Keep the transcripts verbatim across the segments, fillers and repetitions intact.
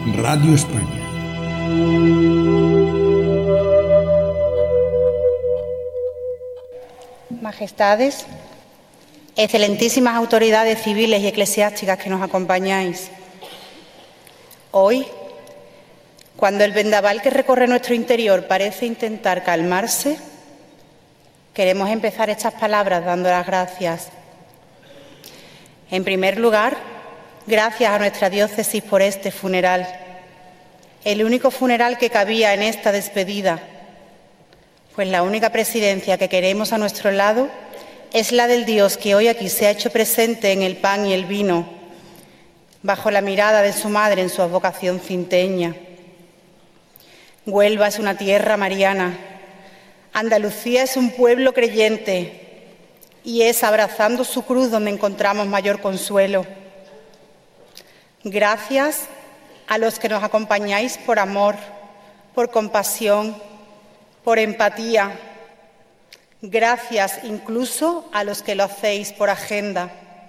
Radio España. Majestades, excelentísimas autoridades civiles y eclesiásticas que nos acompañáis. Hoy, cuando el vendaval que recorre nuestro interior parece intentar calmarse, queremos empezar estas palabras dando las gracias. En primer lugar, gracias a nuestra diócesis por este funeral, el único funeral que cabía en esta despedida, pues la única presidencia que queremos a nuestro lado es la del Dios que hoy aquí se ha hecho presente en el pan y el vino, bajo la mirada de su madre en su advocación cinteña. Huelva es una tierra mariana, Andalucía es un pueblo creyente y es abrazando su cruz donde encontramos mayor consuelo. Gracias a los que nos acompañáis por amor, por compasión, por empatía. Gracias incluso a los que lo hacéis por agenda.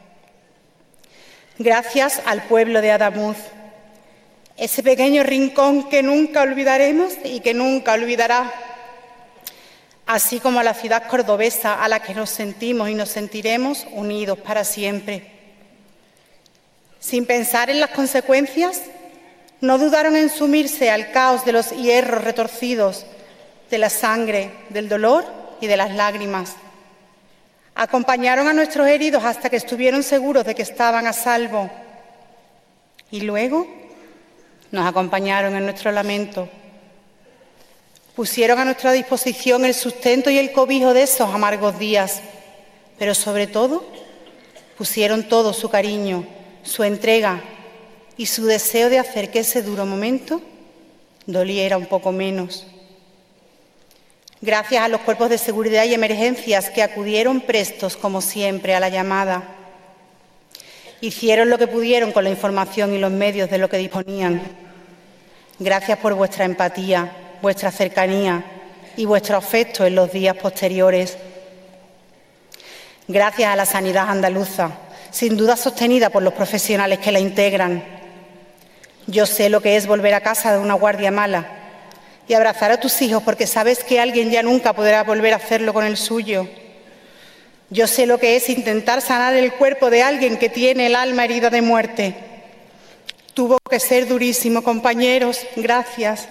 Gracias al pueblo de Adamuz, ese pequeño rincón que nunca olvidaremos y que nunca olvidará, así como a la ciudad cordobesa a la que nos sentimos y nos sentiremos unidos para siempre. Sin pensar en las consecuencias, no dudaron en sumirse al caos de los hierros retorcidos, de la sangre, del dolor y de las lágrimas. Acompañaron a nuestros heridos hasta que estuvieron seguros de que estaban a salvo. Y luego nos acompañaron en nuestro lamento. Pusieron a nuestra disposición el sustento y el cobijo de esos amargos días, pero sobre todo pusieron todo su cariño, su entrega y su deseo de hacer que ese duro momento doliera un poco menos. Gracias a los cuerpos de seguridad y emergencias que acudieron prestos, como siempre, a la llamada. Hicieron lo que pudieron con la información y los medios de lo que disponían. Gracias por vuestra empatía, vuestra cercanía y vuestro afecto en los días posteriores. Gracias a la sanidad andaluza, sin duda sostenida por los profesionales que la integran. Yo sé lo que es volver a casa de una guardia mala y abrazar a tus hijos porque sabes que alguien ya nunca podrá volver a hacerlo con el suyo. Yo sé lo que es intentar sanar el cuerpo de alguien que tiene el alma herida de muerte. Tuvo que ser durísimo, compañeros. Gracias.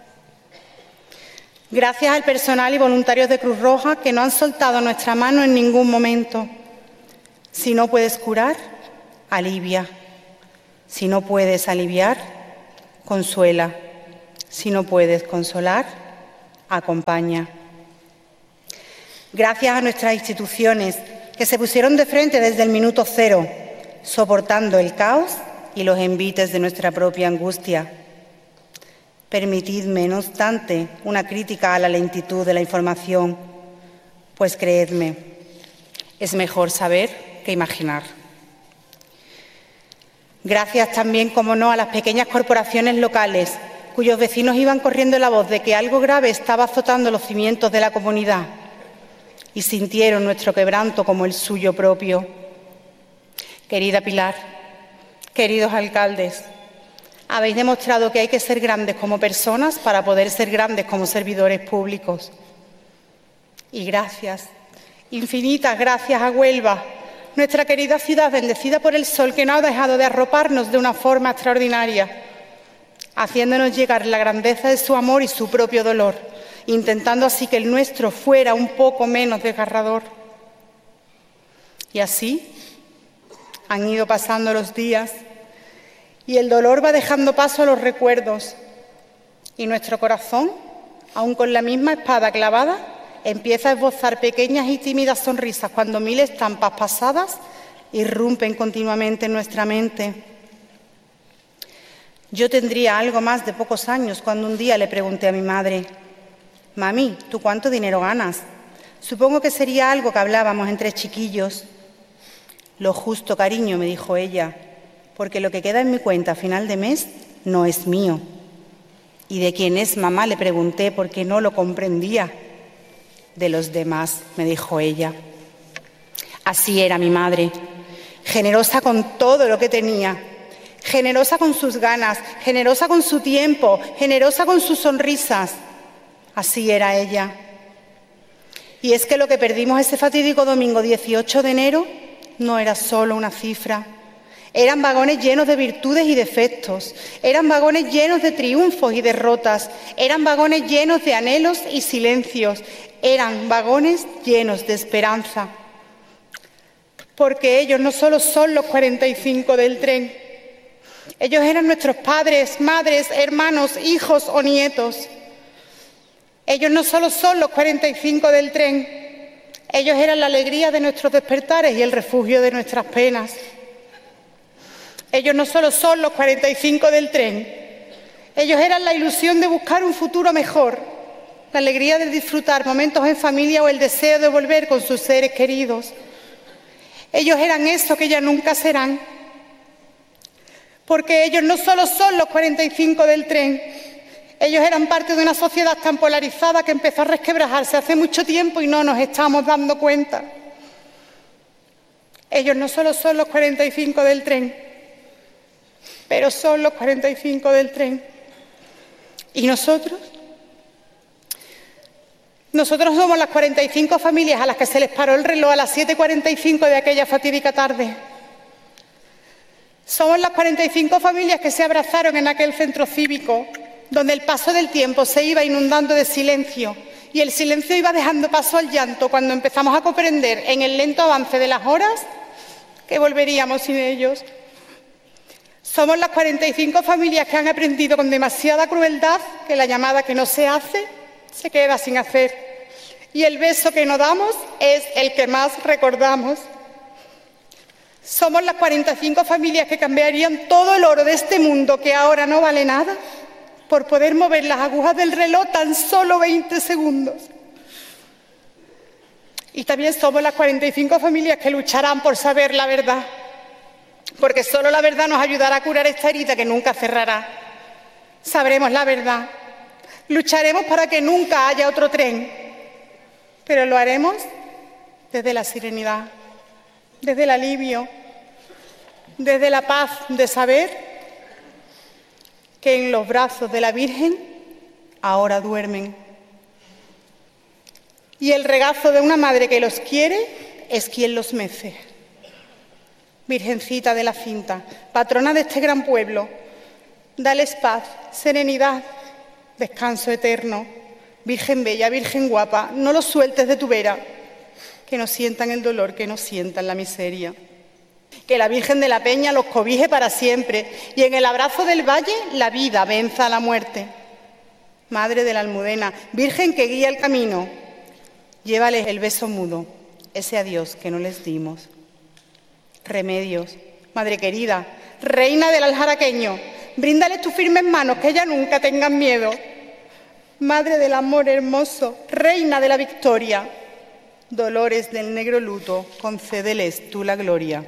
Gracias al personal y voluntarios de Cruz Roja que no han soltado nuestra mano en ningún momento. Si no puedes curar, alivia. Si no puedes aliviar, consuela. Si no puedes consolar, acompaña. Gracias a nuestras instituciones que se pusieron de frente desde el minuto cero, soportando el caos y los envites de nuestra propia angustia. Permitidme, no obstante, una crítica a la lentitud de la información, pues creedme, es mejor saber que imaginar. Gracias también, como no, a las pequeñas corporaciones locales, cuyos vecinos iban corriendo la voz de que algo grave estaba azotando los cimientos de la comunidad y sintieron nuestro quebranto como el suyo propio. Querida Pilar, queridos alcaldes, habéis demostrado que hay que ser grandes como personas para poder ser grandes como servidores públicos. Y gracias, infinitas gracias a Huelva, nuestra querida ciudad bendecida por el sol que no ha dejado de arroparnos de una forma extraordinaria, haciéndonos llegar la grandeza de su amor y su propio dolor, intentando así que el nuestro fuera un poco menos desgarrador. Y así han ido pasando los días y el dolor va dejando paso a los recuerdos y nuestro corazón, aun con la misma espada clavada, empieza a esbozar pequeñas y tímidas sonrisas cuando mil estampas pasadas irrumpen continuamente en nuestra mente. Yo tendría algo más de pocos años cuando un día le pregunté a mi madre: «Mami, ¿tú cuánto dinero ganas?» Supongo que sería algo que hablábamos entre chiquillos. «Lo justo, cariño», me dijo ella, «porque lo que queda en mi cuenta a final de mes no es mío». «¿Y de quién es, mamá?», le pregunté porque no lo comprendía. «De los demás», me dijo ella. Así era mi madre, generosa con todo lo que tenía, generosa con sus ganas, generosa con su tiempo, generosa con sus sonrisas. Así era ella. Y es que lo que perdimos ese fatídico domingo dieciocho de enero no era solo una cifra. Eran vagones llenos de virtudes y defectos, eran vagones llenos de triunfos y derrotas, eran vagones llenos de anhelos y silencios, eran vagones llenos de esperanza. Porque ellos no solo son los cuarenta y cinco del tren, ellos eran nuestros padres, madres, hermanos, hijos o nietos. Ellos no solo son los cuarenta y cinco del tren, ellos eran la alegría de nuestros despertares y el refugio de nuestras penas. Ellos no solo son los cuarenta y cinco del tren, ellos eran la ilusión de buscar un futuro mejor, la alegría de disfrutar momentos en familia o el deseo de volver con sus seres queridos. Ellos eran eso que ya nunca serán, porque ellos no solo son los cuarenta y cinco del tren, ellos eran parte de una sociedad tan polarizada que empezó a resquebrajarse hace mucho tiempo y no nos estamos dando cuenta. Ellos no solo son los cuarenta y cinco del tren, pero son los cuarenta y cinco del tren. ¿Y nosotros? Nosotros somos las cuarenta y cinco familias a las que se les paró el reloj a las siete cuarenta y cinco de aquella fatídica tarde. Somos las cuarenta y cinco familias que se abrazaron en aquel centro cívico, donde el paso del tiempo se iba inundando de silencio y el silencio iba dejando paso al llanto cuando empezamos a comprender en el lento avance de las horas que volveríamos sin ellos. Somos las cuarenta y cinco familias que han aprendido con demasiada crueldad que la llamada que no se hace se queda sin hacer y el beso que no damos es el que más recordamos. Somos las cuarenta y cinco familias que cambiarían todo el oro de este mundo que ahora no vale nada por poder mover las agujas del reloj tan solo veinte segundos. Y también somos las cuarenta y cinco familias que lucharán por saber la verdad, porque solo la verdad nos ayudará a curar esta herida que nunca cerrará. Sabremos la verdad, lucharemos para que nunca haya otro tren, pero lo haremos desde la serenidad, desde el alivio, desde la paz de saber que en los brazos de la Virgen ahora duermen. Y el regazo de una madre que los quiere es quien los mece. Virgencita de la Cinta, patrona de este gran pueblo, dales paz, serenidad, descanso eterno. Virgen bella, Virgen guapa, no los sueltes de tu vera, que no sientan el dolor, que no sientan la miseria. Que la Virgen de la Peña los cobije para siempre y en el abrazo del valle la vida venza a la muerte. Madre de la Almudena, Virgen que guía el camino, llévales el beso mudo, ese adiós que no les dimos. Remedios, Madre querida, Reina del Aljaraqueño, bríndales tus firmes manos que ya nunca tengan miedo. Madre del amor hermoso, Reina de la victoria, Dolores del negro luto, concédeles tú la gloria.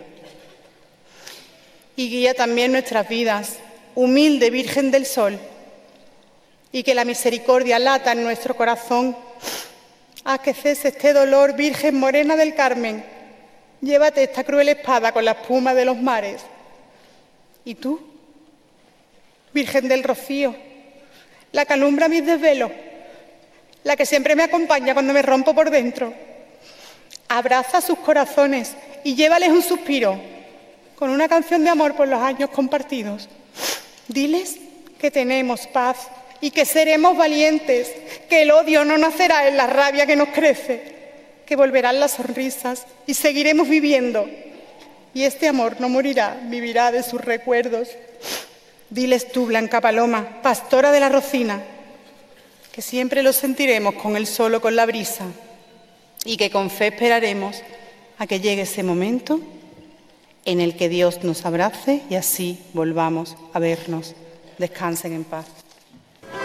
Y guía también nuestras vidas, humilde Virgen del Sol, y que la misericordia lata en nuestro corazón. Haz que cese este dolor, Virgen morena del Carmen, llévate esta cruel espada con la espuma de los mares. ¿Y tú, Virgen del Rocío, la que alumbra mis desvelos, la que siempre me acompaña cuando me rompo por dentro? Abraza sus corazones y llévales un suspiro con una canción de amor por los años compartidos. Diles que tenemos paz y que seremos valientes, que el odio no nacerá en la rabia que nos crece, que volverán las sonrisas y seguiremos viviendo. Y este amor no morirá, vivirá de sus recuerdos. Diles tú, Blanca Paloma, pastora de la Rocina, que siempre lo sentiremos con el sol o con la brisa y que con fe esperaremos a que llegue ese momento en el que Dios nos abrace y así volvamos a vernos. Descansen en paz.